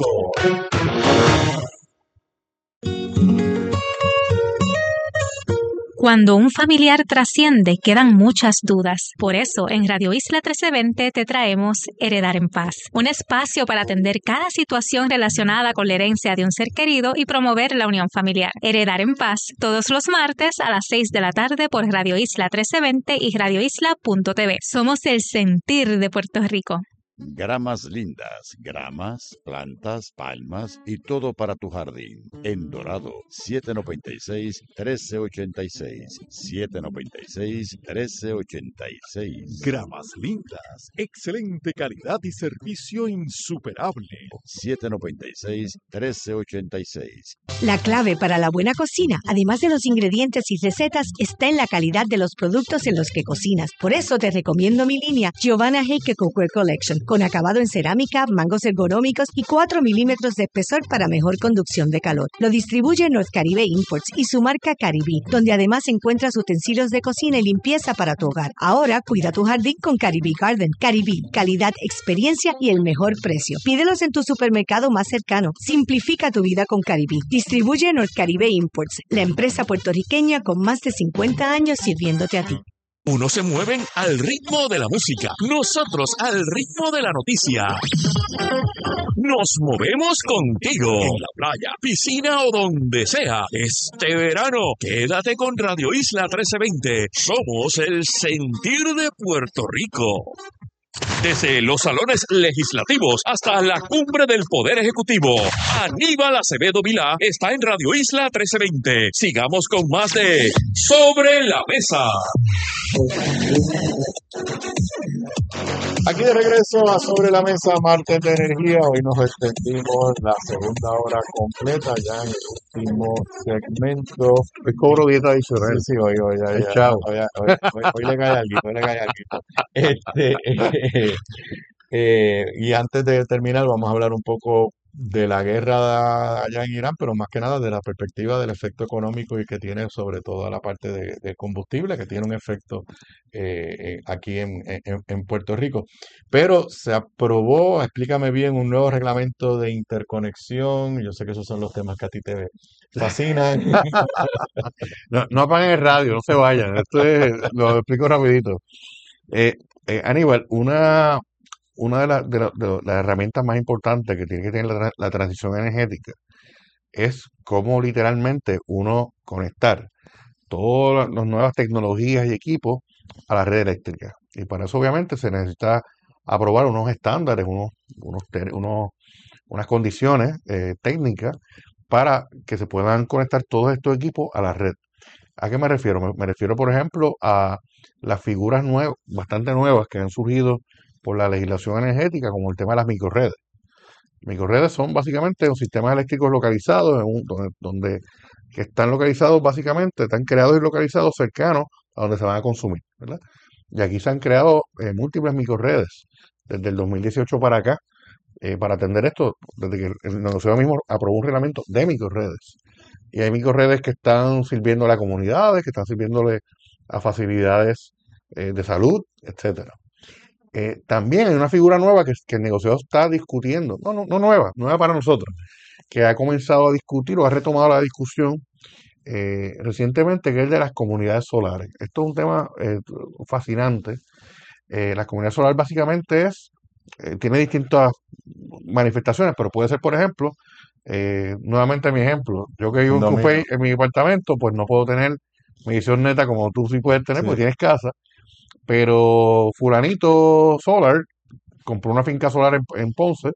Cuando un familiar trasciende, quedan muchas dudas. Por eso, en Radio Isla trece veinte te traemos Heredar en Paz, un espacio para atender cada situación relacionada con la herencia de un ser querido y promover la unión familiar. Heredar en Paz, todos los martes a las seis de la tarde por Radio Isla trece veinte y radio isla punto t v. Somos el sentir de Puerto Rico. Gramas lindas, gramas, plantas, palmas y todo para tu jardín. En Dorado, siete noventa y seis, trece ochenta y seis. siete noventa y seis, trece ochenta y seis. Gramas lindas, excelente calidad y servicio insuperable. siete noventa y seis, trece ochenta y seis. La clave para la buena cocina, además de los ingredientes y recetas, está en la calidad de los productos en los que cocinas. Por eso te recomiendo mi línea Giovanna Heike Cookware Collection. con acabado en cerámica, mangos ergonómicos y cuatro milímetros de espesor para mejor conducción de calor. Lo distribuye North Caribe Imports y su marca Caribí, donde además encuentras utensilios de cocina y limpieza para tu hogar. Ahora cuida tu jardín con Caribí Garden. Caribí, calidad, experiencia y el mejor precio. Pídelos en tu supermercado más cercano. Simplifica tu vida con Caribí. Distribuye North Caribe Imports, la empresa puertorriqueña con más de cincuenta años sirviéndote a ti. Unos se mueven al ritmo de la música, nosotros al ritmo de la noticia. Nos movemos contigo en la playa, piscina o donde sea. Este verano, quédate con Radio Isla trece veinte. Somos el sentir de Puerto Rico. Desde los salones legislativos hasta la cumbre del Poder Ejecutivo, Aníbal Acevedo Vilá está en Radio Isla trece veinte. Sigamos con más de Sobre la Mesa. Aquí de regreso a Sobre la Mesa, martes de energía. Hoy nos extendimos la segunda hora completa, ya en el último segmento. Hoy cobro dieta adicional. Sí, sí, hoy, hoy, hoy, El hoy, chavo. hoy, hoy, hoy, hoy le cae algo, hoy le cae algo. Este, eh, eh, y antes de terminar, vamos a hablar un poco de la guerra allá en Irán, pero más que nada de la perspectiva del efecto económico y que tiene sobre todo la parte de, de combustible, que tiene un efecto eh, eh, aquí en, en- en Puerto Rico. Pero se aprobó, explícame bien, un nuevo reglamento de interconexión. Yo sé que esos son los temas que a ti te fascinan. No, no apaguen el radio, no se vayan. Esto es, lo explico rapidito. Eh, eh, Aníbal, una, una de, la- de la- de las herramientas más importantes que tiene que tener la, tra- la transición energética es cómo literalmente uno conectar todas las nuevas tecnologías y equipos a la red eléctrica. Y para eso obviamente se necesita aprobar unos estándares, unos, unos, ter- unos- unas condiciones eh, técnicas para que se puedan conectar todos estos equipos a la red. ¿A qué me refiero? Me, me refiero, por ejemplo, a las figuras nuevas, bastante nuevas que han surgido por la legislación energética, como el tema de las microredes. Microredes son básicamente un sistemas eléctricos localizados, en un- donde, donde- que están localizados básicamente, están creados y localizados cercanos a donde se van a consumir, ¿verdad? Y aquí se han creado eh, múltiples microredes desde el dos mil dieciocho para acá, eh, para atender esto, desde que el negociado mismo aprobó un reglamento de microredes. Y hay microredes que están sirviendo a las comunidades, que están sirviéndole a facilidades eh, de salud, etcétera. Eh, también hay una figura nueva que, que el negociado está discutiendo, no, no, no nueva, nueva para nosotros, que ha comenzado a discutir o ha retomado la discusión eh, recientemente, que es el de las comunidades solares. Esto es un tema eh, fascinante. Eh, la comunidad solar básicamente es, eh, tiene distintas manifestaciones, pero puede ser, por ejemplo, eh, nuevamente mi ejemplo, yo que vivo Un en Cupey, domingo. en mi apartamento, pues no puedo tener medición neta como tú sí puedes tener, Sí. porque tienes casa, pero fulanito solar compró una finca solar en, en Ponce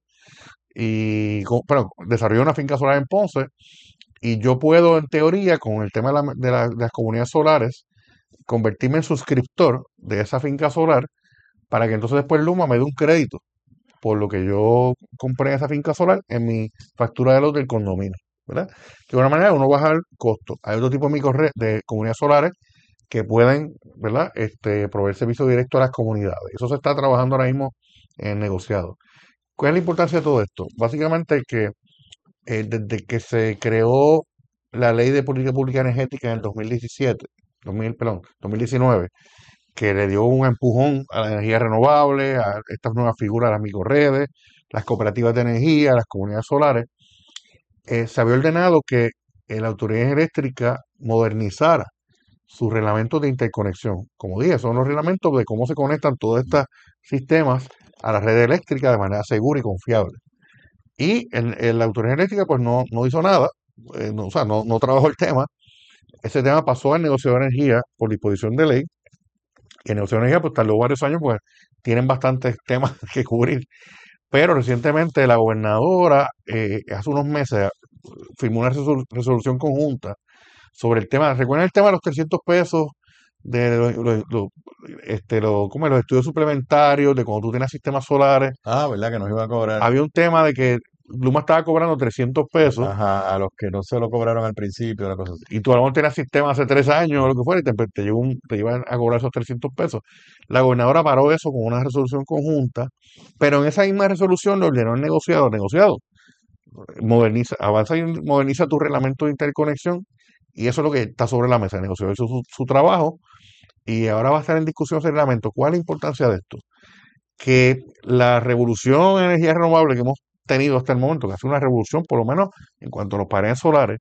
y, co- perdón, desarrolló una finca solar en Ponce y yo puedo, en teoría, con el tema de, la- de la- de las comunidades solares, convertirme en suscriptor de esa finca solar para que entonces después Luma me dé un crédito por lo que yo compré en esa finca solar en mi factura de luz del condominio, ¿verdad? Que de una manera uno baja el costo. Hay otro tipo de micro de comunidades solares que pueden, ¿verdad? Este, proveer servicio directo a las comunidades. Eso se está trabajando ahora mismo en negociado. ¿Cuál es la importancia de todo esto? Básicamente que eh, desde que se creó la Ley de Política Pública Energética en el dos mil diecisiete, dos mil, perdón, dos mil diecinueve, que le dio un empujón a la energía renovable, a estas nuevas figuras, las microredes, las cooperativas de energía, las comunidades solares, eh, se había ordenado que eh, la autoridad eléctrica modernizara sus reglamentos de interconexión. Como dije, son los reglamentos de cómo se conectan todos estos sistemas a la red eléctrica de manera segura y confiable. Y el- el- la autoridad eléctrica pues no, no hizo nada, eh, no, o sea, no, no trabajó el tema. Ese tema pasó al negociado de energía por disposición de ley. Y el negociado de energía pues tardó varios años, pues tienen bastantes temas que cubrir. Pero recientemente la gobernadora, eh, hace unos meses, firmó una resolu- resolución conjunta sobre el tema. ¿Recuerdan el tema de los trescientos pesos de lo- lo- lo- este, lo- ¿cómo es? Los estudios suplementarios de cuando tú tienes sistemas solares? Ah, ¿verdad? Que nos iba a cobrar. Había un tema de que Luma estaba cobrando trescientos pesos. Ajá, a los que no se lo cobraron al principio, una cosa así. Y tú a lo mejor tenías sistema hace tres años o lo que fuera y te, te, llegó un- te iban a cobrar esos trescientos pesos. La gobernadora paró eso con una resolución conjunta, pero en esa misma resolución le ordenó al negociado, negociado, moderniza, avanza y moderniza tu reglamento de interconexión y eso es lo que está sobre la mesa. El negociado hizo su, su trabajo y ahora va a estar en discusión ese reglamento. ¿Cuál es la importancia de esto? Que la revolución en energía renovable que hemos tenido hasta el momento, que ha sido una revolución por lo menos en cuanto a los paneles solares,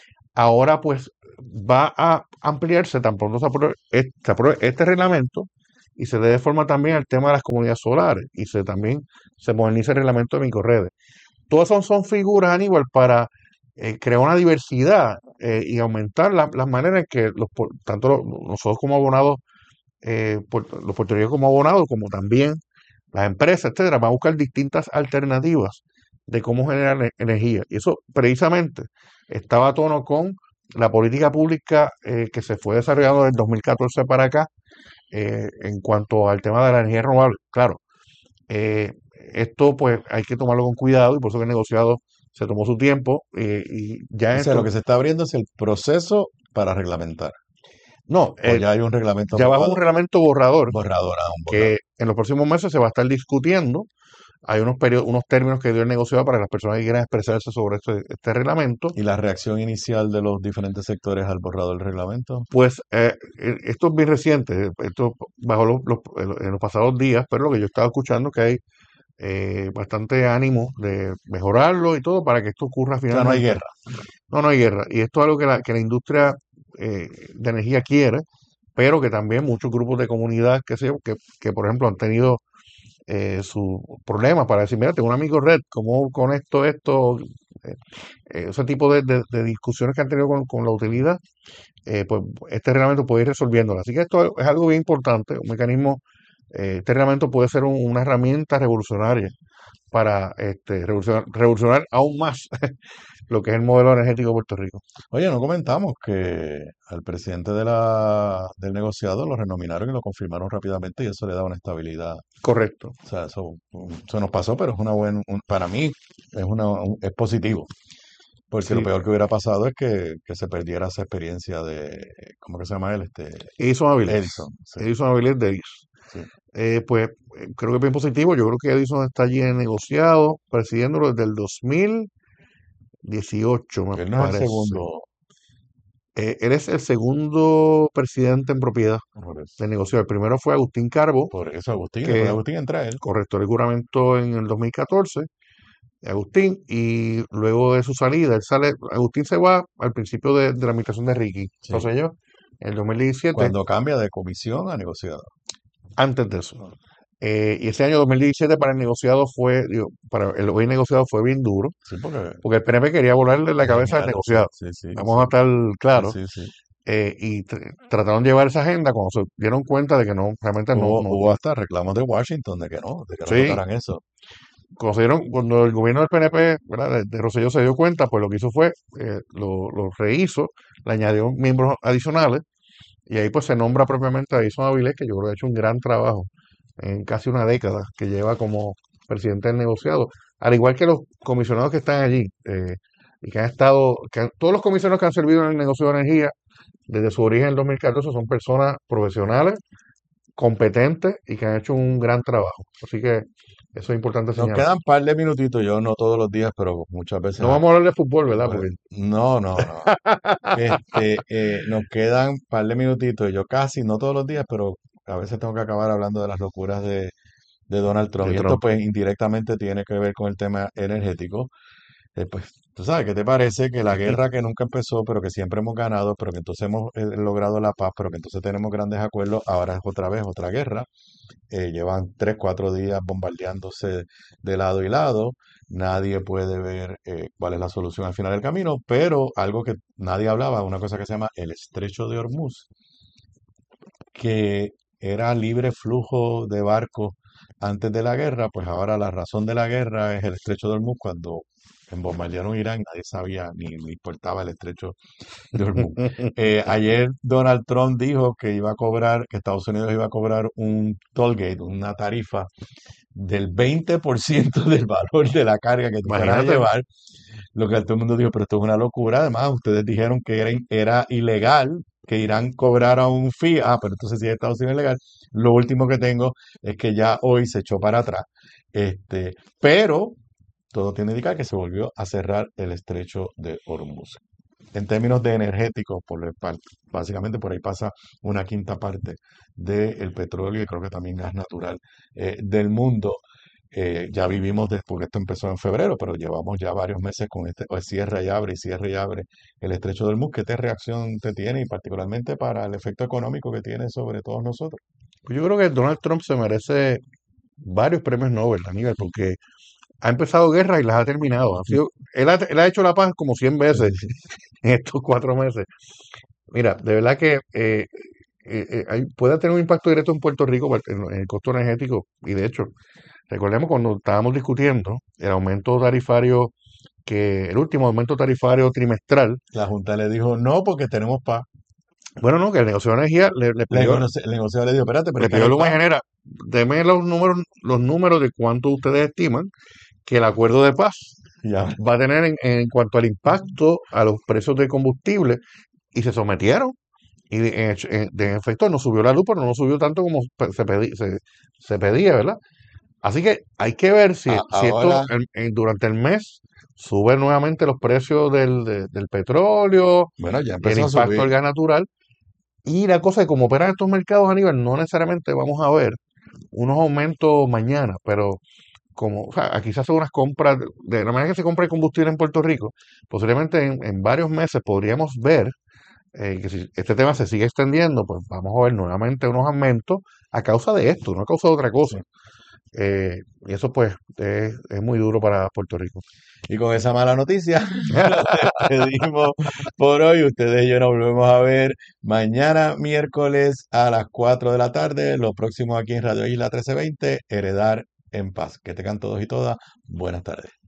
ahora pues va a ampliarse tan pronto se apruebe, este, se apruebe este reglamento y se dé de forma también al tema de las comunidades solares y se también se moderniza el reglamento de microredes. Todas son, son figuras, Aníbal, para eh, crear una diversidad eh, y aumentar la- las maneras en que los, pu- tanto los- nosotros como abonados, eh, puerto- los puertorriqueños como abonados, como también las empresas, etcétera, van a buscar distintas alternativas de cómo generar ener- energía. Y eso precisamente estaba a tono con la política pública eh, que se fue desarrollando desde dos mil catorce para acá eh, en cuanto al tema de la energía renovable. Claro, eh, esto pues hay que tomarlo con cuidado y por eso que el negociado se tomó su tiempo eh, y ya O en sea, lo esto, que se está abriendo es el proceso para reglamentar. no, O eh, ya hay un reglamento ya va un aprobado. reglamento borrador Borrador, ah, un que borrador. en los próximos meses se va a estar discutiendo. Hay unos, perio- unos términos que dio el negociado para las personas que quieran expresarse sobre este, este reglamento. ¿Y la reacción inicial de los diferentes sectores al borrador del reglamento? Pues eh, eh, esto es bien reciente, eh, esto bajo los, los- en los pasados días, pero lo que yo estaba escuchando es que hay eh, bastante ánimo de mejorarlo y todo para que esto ocurra O sea, no hay finalmente. guerra. No, no hay guerra. Y esto es algo que la, que la industria eh, de energía quiere, pero que también muchos grupos de comunidad, que sé yo, que, que por ejemplo han tenido eh, sus problemas para decir, mira, tengo un amigo red, ¿cómo conecto esto? Eh, eh, ese tipo de, de- de discusiones que han tenido con, con la utilidad, eh, pues este reglamento puede ir resolviéndola. Así que esto es algo bien importante, un mecanismo, eh, este reglamento puede ser un- una herramienta revolucionaria para este, revolucionar, revolucionar aún más lo que es el modelo energético de Puerto Rico. Oye, no comentamos que al presidente de la, del negociado lo renominaron y lo confirmaron rápidamente y eso le da una estabilidad. Correcto. O sea, eso, eso nos pasó, pero es una buena, un- para mí es una, un- es positivo. Porque lo Sí. peor que hubiera pasado es que, que se perdiera esa experiencia de, ¿cómo que se llama él? Este, Edison Avilés. Edison. Sí, Edison Avilés de Edison. sí. Eh, pues eh, creo que es bien positivo. Yo creo que Edison está allí en negociado, presidiéndolo desde el dos mil dieciocho, me Él no es el parece. segundo. Eh, él es el segundo presidente en propiedad Por eso, del negociado. El primero fue Agustín Carbo, por eso Agustín, después de que Agustín entra él. correcto el juramento en el dos mil catorce, Agustín, y luego de su salida, él sale, Agustín se va al principio de, de la administración de Ricky, Sí. entonces yo, en el dos mil diecisiete, Cuando cambia de comisión a negociado. antes de eso. Eh, y ese año dos mil diecisiete para el negociado fue, digo, para el hoy negociado fue bien duro, Sí, porque porque el P N P quería volarle la cabeza al eliminarlo, sí, negociado. sí, sí, Vamos sí, a estar claros. sí, sí, sí. Eh, y tr- trataron de llevar esa agenda cuando se dieron cuenta de que no, realmente no, Hubo, no, hubo hasta reclamos de Washington de que no, de que no sí, tocaran eso. cuando, se dieron- cuando el gobierno del P N P, ¿verdad? de, de Rosselló se dio cuenta, pues lo que hizo fue, eh, lo, lo rehizo, le añadió miembros adicionales, y ahí pues se nombra propiamente a Edison Avilés, que yo creo que ha hecho un gran trabajo en casi una década que lleva como presidente del negociado, al igual que los comisionados que están allí, eh, y que han estado, que han- todos los comisionados que han servido en el negocio de energía desde su origen en el dos mil catorce son personas profesionales, competentes y que han hecho un gran trabajo. Así que eso es importante Nos señalar. quedan un par de minutitos, yo no todos los días, pero muchas veces. No a- vamos a hablar de fútbol, ¿verdad? pues, Porque no, no, no. Este, eh, nos quedan un par de minutitos, yo casi, no todos los días, pero a veces tengo que acabar hablando de las locuras de, de Donald Trump. de Y esto Trump. pues indirectamente tiene que ver con el tema energético. Eh, pues, tú sabes, ¿qué te parece que la guerra que nunca empezó, pero que siempre hemos ganado, pero que entonces hemos eh, logrado la paz, pero que entonces tenemos grandes acuerdos, ahora es otra vez otra guerra? Eh, llevan tres, cuatro días bombardeándose de lado y lado. Nadie puede ver eh, cuál es la solución al final del camino, pero algo que nadie hablaba, una cosa que se llama el Estrecho de Hormuz, que era libre flujo de barcos antes de la guerra, pues ahora la razón de la guerra es el Estrecho de Hormuz. Cuando en bombardearon Irán, nadie sabía ni, ni importaba el Estrecho de Hormuz. Eh, ayer Donald Trump dijo que iba a cobrar, que Estados Unidos iba a cobrar un toll gate, una tarifa del veinte por ciento del valor de la carga que tú fueras a Imagínate. llevar, lo que todo el mundo dijo, pero esto es una locura. Además, ustedes dijeron que era, era ilegal que Irán cobrara un fee. Ah, pero entonces si es Estados Unidos ilegal. Lo último que tengo es que ya hoy se echó para atrás. Este, pero todo tiene que indicar que se volvió a cerrar el estrecho de Hormuz. En términos de energéticos, por el par- básicamente por ahí pasa una quinta parte del petróleo y creo que también gas natural eh, del mundo. Eh, ya vivimos desde, porque esto empezó en febrero, pero llevamos ya varios meses con este o cierre y abre y cierre y abre el estrecho del Hormuz. ¿Qué te reacción te tiene y particularmente para el efecto económico que tiene sobre todos nosotros? Pues yo creo que Donald Trump se merece varios premios Nobel, Aníbal, porque ha empezado guerras y las ha terminado. Ha sido, él, ha, él ha hecho la paz como cien veces en estos cuatro meses. Mira, de verdad que eh, eh, eh, hay- puede tener un impacto directo en Puerto Rico por- en, en el costo energético. Y de hecho, recordemos cuando estábamos discutiendo el aumento tarifario, que el último aumento tarifario trimestral, La Junta le dijo no porque tenemos paz. bueno, no, que el negociador de energía le, le El pidió, negocio- el negociador le dijo, espérate, pero le es que pidió no a hay Luma paz. Genera, deme los números, los números de cuánto ustedes estiman que el acuerdo de paz Ya. va a tener en, en cuanto al impacto a los precios de combustible, y se sometieron. Y de, en hecho- en- de efecto no subió la luz, pero no subió tanto como pe- se, pedí- se, se pedía, ¿verdad? Así que hay que ver si, A- si esto ahora, en- en- durante el mes sube nuevamente los precios del, de- del petróleo, bueno, ya el empezó a impacto subir. del gas natural. Y la cosa es como operan estos mercados a nivel, no necesariamente vamos a ver unos aumentos mañana, pero como o sea, aquí se hacen unas compras, de de la manera que se compra el combustible en Puerto Rico, posiblemente en, en varios meses podríamos ver eh, que si este tema se sigue extendiendo, pues vamos a ver nuevamente unos aumentos a causa de esto, no a causa de otra cosa. Eh, y eso pues es, es muy duro para Puerto Rico. Y con esa mala noticia, nos despedimos por hoy. Ustedes y yo nos volvemos a ver mañana miércoles a las cuatro de la tarde. Lo próximo aquí en Radio Isla trece veinte, Heredar en Paz. Que tengan todos y todas buenas tardes.